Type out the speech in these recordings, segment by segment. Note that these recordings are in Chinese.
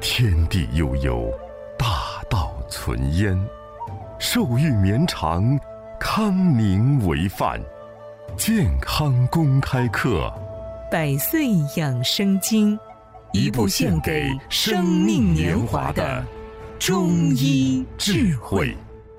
天地悠悠，大道存焉。寿欲绵长，康宁为范。健康公开课， 百岁养生经， 一部献给生命年华的中医智慧。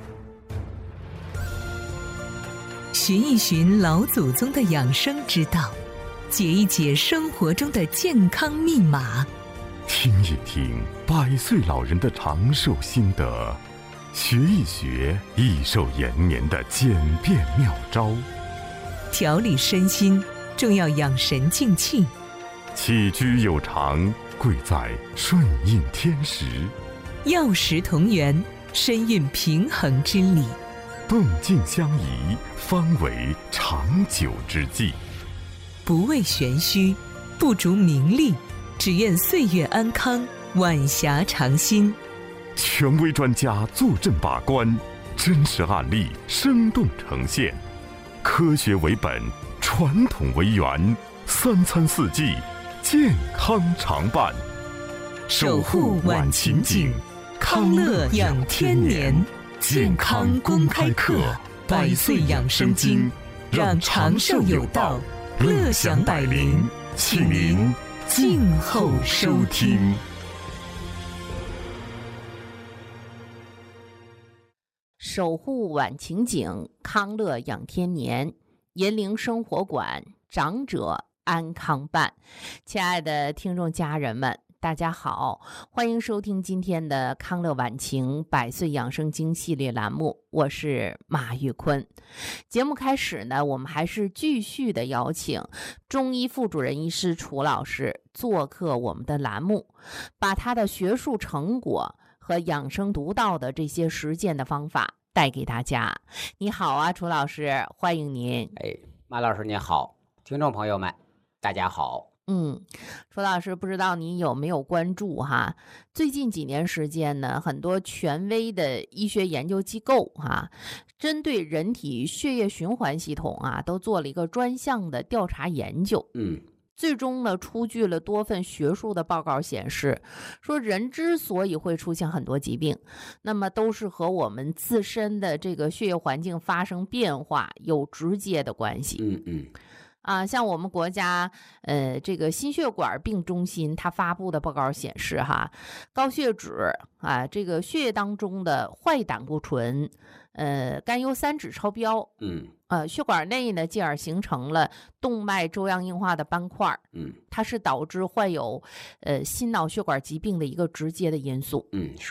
寻一寻老祖宗的养生之道，解一解生活中的健康密码， 听一听百岁老人的长寿心得，学一学益寿延年的简便妙招。 调理身心，重要养神静气。 起居有常，贵在顺应天时。 药食同源，身运平衡之理。 动静相宜，方为长久之计。 不为玄虚，不逐名利，只愿岁月安康，晚霞长新。 权威专家坐镇把关，真实案例生动呈现，科学为本，传统为源，三餐四季，健康常伴。 守护晚晴景，康乐养天年。健康公开课，百岁养生经，让长寿有道，乐享百龄，请您静候收听。 守护晚晴景，康乐养天年，银铃生活馆，长者安康伴。亲爱的听众家人们，大家好，欢迎收听今天的康乐晚晴百岁养生经系列栏目，我是马玉坤。节目开始呢，我们还是继续的邀请中医副主任医师楚老师做客我们的栏目，把他的学术成果和养生独到的这些实践的方法带给大家。你好啊，楚老师，欢迎您。 马老师您好，听众朋友们大家好。 楚老师，不知道你有没有关注哈？最近几年时间呢，很多权威的医学研究机构针对人体血液循环系统都做了一个专项的调查研究。最终呢，出具了多份学术的报告，显示说人之所以会出现很多疾病，那么都是和我们自身的这个血液环境发生变化有直接的关系。像我们国家这个心血管病中心它发布的报告显示高血脂这个血液当中的坏胆固醇甘油三酯超标，血管内呢进而形成了动脉粥样硬化的斑块，它是导致患有心脑血管疾病的一个直接的因素。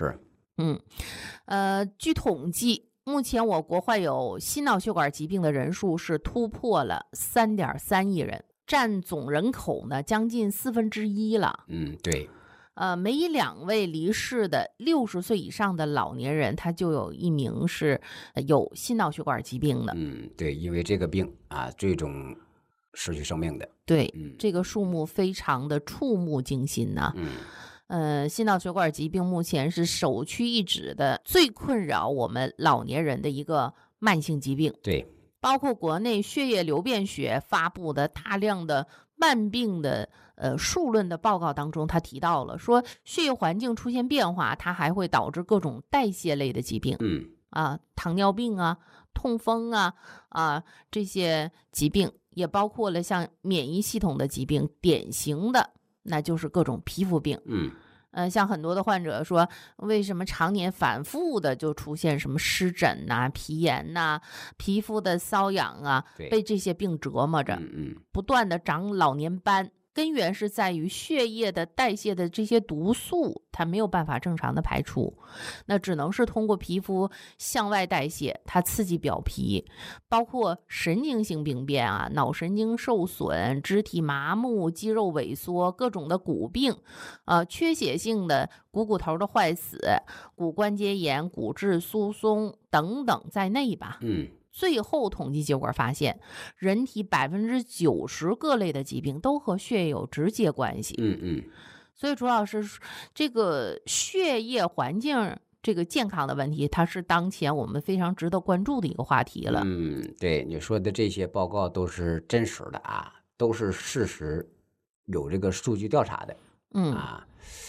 据统计，目前我国患有心脑血管疾病的人数是突破了 3.3 亿人，占总人口呢将近1/4了。 对。 每2位离世的60岁以上的老年人，他就有1名是有心脑血管疾病的。 对，因为这个病最终失去生命的。 对，这个数目非常的触目惊心呐。心脑血管疾病目前是首屈一指的最困扰我们老年人的一个慢性疾病。 对， 包括国内血液流变学发布的大量的慢病的数论的报告当中，他提到了说血液环境出现变化，它还会导致各种代谢类的疾病。糖尿病痛风这些疾病，也包括了像免疫系统的疾病，典型的那就是各种皮肤病。像很多的患者说，为什么常年反复的就出现什么湿疹皮炎皮肤的瘙痒被这些病折磨着，不断的长老年斑，根源是在于血液的代谢的这些毒素它没有办法正常的排出，那只能是通过皮肤向外代谢，它刺激表皮，包括神经性病变脑神经受损、肢体麻木、肌肉萎缩、各种的骨病缺血性的股头的坏死、骨关节炎、骨质疏松等等在内吧。最后统计结果发现，人体90%各类的疾病都和血液有直接关系。所以楚老师，这个血液环境这个健康的问题，它是当前我们非常值得关注的一个话题了。 对，你说的这些报告都是真实的都是事实，有这个数据调查的。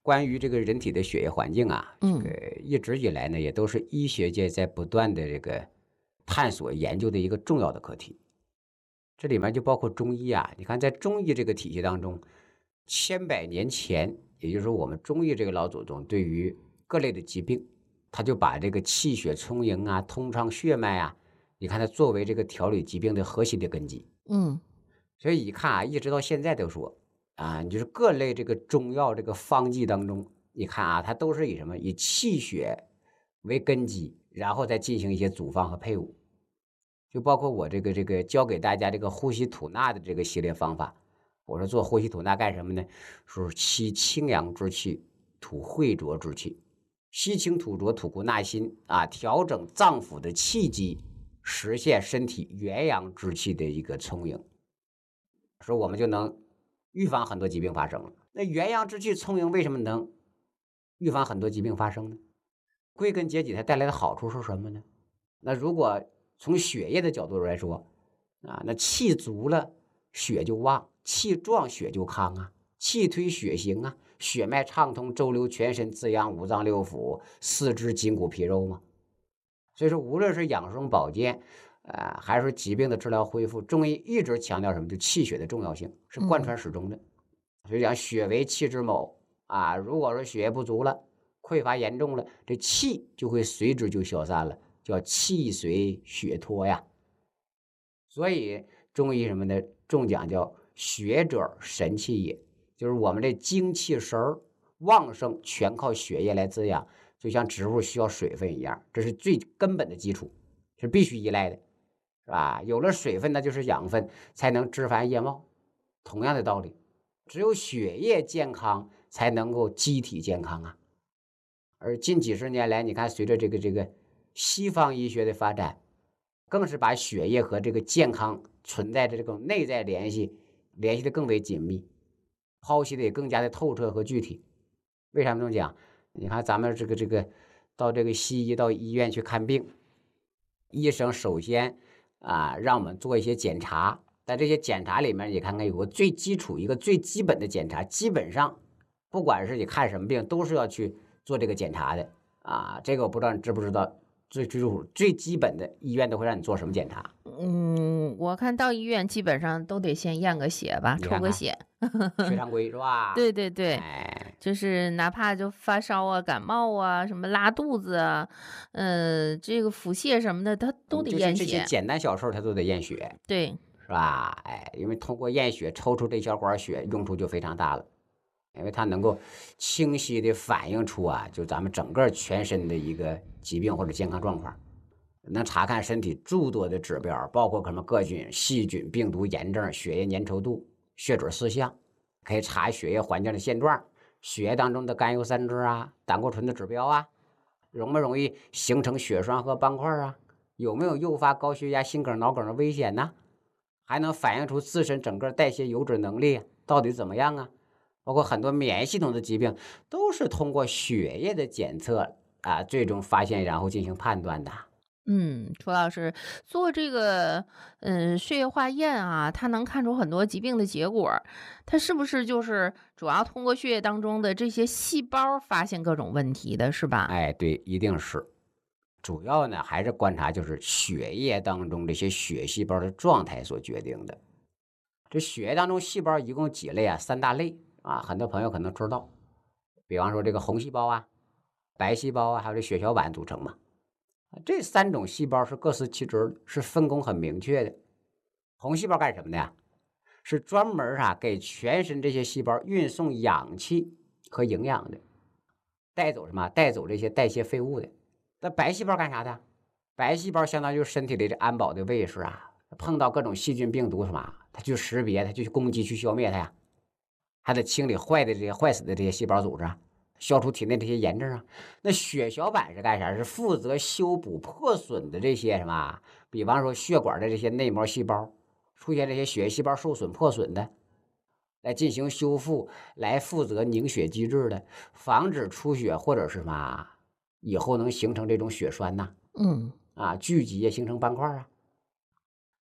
关于这个人体的血液环境啊，这个一直以来呢，也都是医学界在不断的这个探索研究的一个重要的课题。这里面就包括中医啊，你看在中医这个体系当中，千百年前，也就是说我们中医这个老祖宗对于各类的疾病，他就把这个气血充盈啊、通畅血脉啊，你看它作为这个调理疾病的核心的根基。所以一看啊，一直到现在都说啊，你就是各类这个中药这个方剂当中，你看啊，它都是以什么？以气血为根基，然后再进行一些组方和配伍。就包括我这个教给大家这个呼吸吐纳的这个系列方法，我说做呼吸吐纳干什么呢？说吸清阳之气，吐秽浊之气，吸清吐浊，吐故纳新啊，调整脏腑的气机，实现身体元阳之气的一个充盈。说我们就能预防很多疾病发生了。那元阳之气充盈为什么能预防很多疾病发生呢？归根结底，它带来的好处是什么呢？那如果从血液的角度来说啊，那气足了血就旺，气壮血就康啊，气推血行啊，血脉畅通，周流全身，滋养五脏六腑、四肢筋骨皮肉嘛。所以说，无论是养生保健，还是疾病的治疗恢复，中医一直强调什么？就气血的重要性是贯穿始终的。所以讲血为气之母啊，如果说血液不足了，匮乏严重了，这气就会随之就消散了。叫气随血脱呀，所以中医什么呢？重讲叫血者神气也，就是我们这精气神旺盛，全靠血液来滋养，就像植物需要水分一样，这是最根本的基础，是必须依赖的，是吧？有了水分，那就是养分，才能枝繁叶茂。同样的道理，只有血液健康，才能够机体健康啊。而近几十年来，你看随着这个西方医学的发展，更是把血液和这个健康存在的这种内在联系的更为紧密，剖析的也更加的透彻和具体。为什么这么讲？你看咱们这个到这个西医到医院去看病，医生首先让我们做一些检查，在这些检查里面，你看看有个最基础一个最基本的检查，基本上不管是你看什么病，都是要去做这个检查的啊。这个我不知道你知不知道。最基本的医院都会让你做什么检查？ 我看到医院基本上都得先验个血吧，抽个血， 血常规是吧？ 对对对，就是哪怕就发烧啊、感冒啊、什么拉肚子啊，这个腹泻什么的，他都得验血。 这些简单小事他都得验血， 对， 是吧？因为通过验血抽出这小管血，用处就非常大了。因为它能够清晰的反映出就咱们整个全身的一个疾病或者健康状况，能查看身体诸多的指标，包括什么各菌、细菌、病毒、炎症、血液粘稠度、血准四项，可以查血液环境的现状，血液当中的甘油三酯胆固醇的指标容不容易形成血栓和斑块有没有诱发高血压、心梗、脑梗的危险呢？还能反映出自身整个代谢油脂能力到底怎么样包括很多免疫系统的疾病，都是通过血液的检测最终发现，然后进行判断的。 楚老师做这个血液化验它能看出很多疾病的结果，它是不是就是主要通过血液当中的这些细胞发现各种问题的，是吧？ 对，一定是。主要呢还是观察就是血液当中这些血细胞的状态所决定的。这血液当中细胞一共几类3大类很多朋友可能知道，比方说这个红细胞白细胞还有这血小板组成嘛。这3种细胞是各司其职，是分工很明确的。红细胞干什么的是专门给全身这些细胞运送氧气和营养的，带走什么？带走这些代谢废物的。那白细胞干啥的？白细胞相当于身体里的安保的卫士碰到各种细菌病毒什么，它去识别，它就去攻击，去消灭它还得清理坏死的这些细胞组织消除体内这些炎症那血小板是干啥？是负责修补破损的这些什么，比方说血管的这些内膜细胞出现这些血细胞受损破损的，来进行修复，来负责凝血机制的，防止出血或者是什么以后能形成这种血栓聚集形成斑块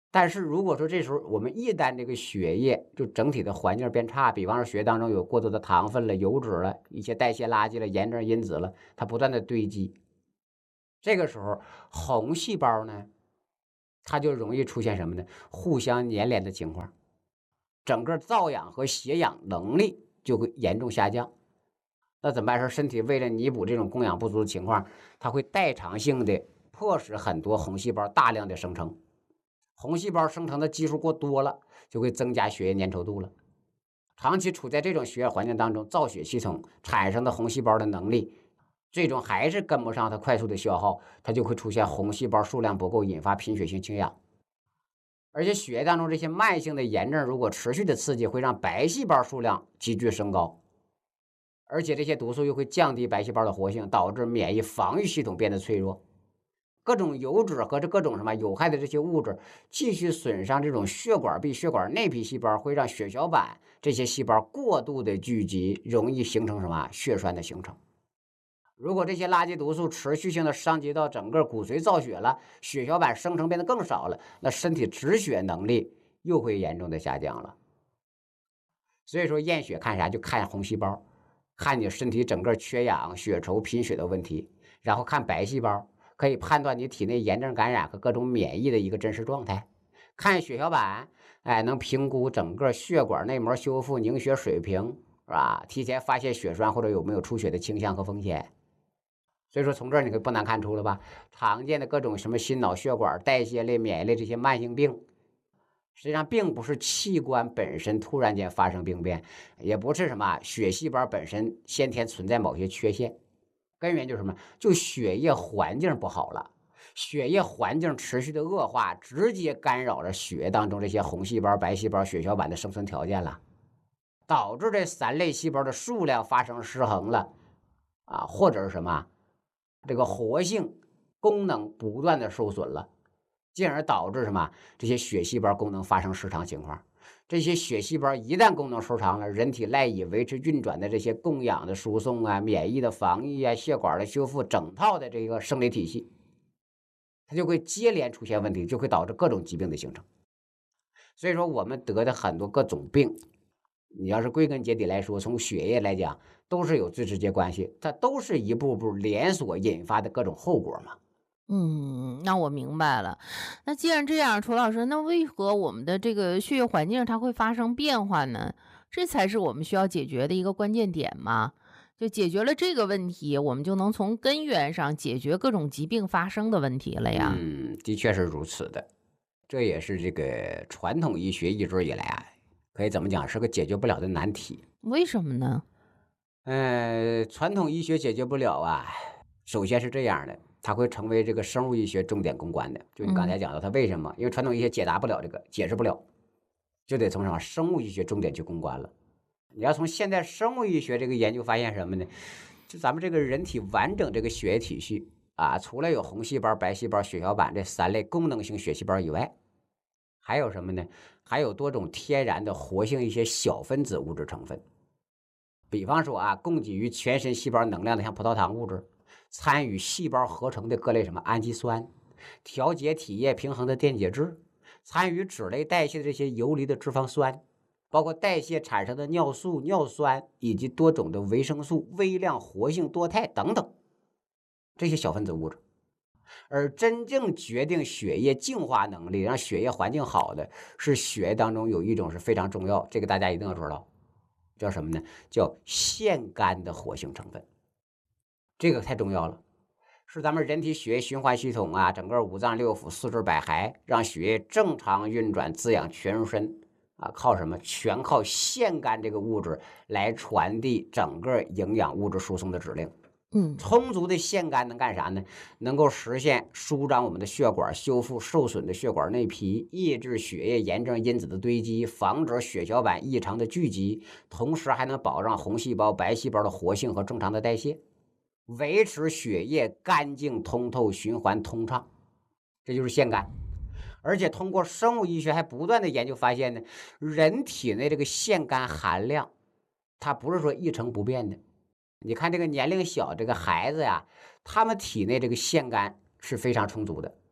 但是如果说这时候我们一旦这个血液就整体的环境变差，比方说血液当中有过多的糖分了、油脂了、一些代谢垃圾了、炎症因子了，它不断的堆积，这个时候红细胞呢，它就容易出现什么呢？互相粘连的情况，整个造氧和携氧能力就会严重下降。那怎么办？说身体为了弥补这种供氧不足的情况，它会代偿性的迫使很多红细胞大量的生成。红细胞生成的基数过多了，就会增加血液粘稠度了。长期处在这种血液环境当中，造血系统产生的红细胞的能力，最终还是跟不上它快速的消耗，它就会出现红细胞数量不够，引发贫血性倾向。而且血液当中这些慢性的炎症如果持续的刺激，会让白细胞数量急剧升高，而且这些毒素又会降低白细胞的活性，导致免疫防御系统变得脆弱。各种油脂和各种有害的这些物质继续损伤这种血管壁、血管内皮细胞，会让血小板这些细胞过度的聚集，容易形成血栓的形成。如果这些垃圾毒素持续性的伤及到整个骨髓造血了，血小板生成变得更少了，那身体止血能力又会严重的下降了。所以说验血看啥？就看红细胞，看你身体整个缺氧、血稠、贫血的问题，然后看白细胞，可以判断你体内炎症感染和各种免疫的一个真实状态。看血小板，能评估整个血管内膜修复、凝血水平，是吧？提前发现血栓或者有没有出血的倾向和风险。所以说从这儿你可不难看出了吧？常见的各种心脑血管、代谢类、免疫类这些慢性病，实际上并不是器官本身突然间发生病变，也不是血细胞本身先天存在某些缺陷，根源就是就血液环境不好了，血液环境持续的恶化，直接干扰了血液当中这些红细胞、白细胞、血小板的生存条件了，导致这三类细胞的数量发生失衡了，或者是这个活性功能不断的受损了，进而导致这些血细胞功能发生失常情况。这些血细胞一旦功能失常了，人体赖以维持运转的这些供氧的输送免疫的防御血管的修复，整套的这个生理体系，它就会接连出现问题，就会导致各种疾病的形成。所以说我们得的很多各种病，你要是归根结底来说，从血液来讲都是有最直接关系，它都是一步步连锁引发的各种后果嘛。 那我明白了。那既然这样，楚老师，那为何我们的这个血液环境它会发生变化呢？这才是我们需要解决的一个关键点嘛。就解决了这个问题，我们就能从根源上解决各种疾病发生的问题了呀。 的确是如此的。这也是这个传统医学一直以来可以怎么讲，是个解决不了的难题。 为什么呢？ 传统医学解决不了首先是这样的，它会成为这个生物医学重点攻关的。就你刚才讲到它为什么？因为传统医学解答不了这个，解释不了，就得从生物医学重点去攻关了。你要从现代生物医学这个研究发现什么呢？就咱们这个人体完整这个血液体系除了有红细胞、白细胞、血小板这三类功能性血细胞以外，还有什么呢？还有多种天然的活性一些小分子物质成分。比方说供给于全身细胞能量的像葡萄糖物质，参与细胞合成的各类氨基酸，调节体液平衡的电解质，参与脂类代谢的这些游离的脂肪酸，包括代谢产生的尿素、尿酸，以及多种的维生素、微量活性多肽等等这些小分子物质。而真正决定血液净化能力，让血液环境好的，是血液当中有一种是非常重要，这个大家一定要知道，叫什么呢？叫腺苷的活性成分。这个太重要了，是咱们人体血液循环系统整个五脏六腑、四肢百骸，让血液正常运转、滋养全身靠什么？全靠腺苷这个物质来传递整个营养物质输送的指令。充足的腺苷能干啥呢？能够实现舒张我们的血管，修复受损的血管内皮，抑制血液炎症因子的堆积，防止血小板异常的聚集，同时还能保障红细胞、白细胞的活性和正常的代谢，维持血液干净通透、循环通畅。这就是腺苷。而且通过生物医学还不断的研究发现呢，人体内这个腺苷含量它不是说一成不变的。你看这个年龄小这个孩子他们体内这个腺苷是非常充足的，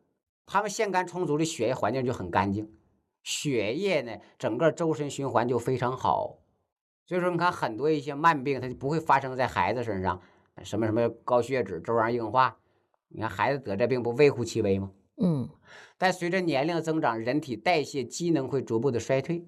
他们腺苷充足的血液环境就很干净，血液呢整个周身循环就非常好。所以说你看很多一些慢病它就不会发生在孩子身上，什么高血脂、粥样硬化，你看孩子得这病不微乎其微吗？但随着年龄增长，人体代谢机能会逐步的衰退，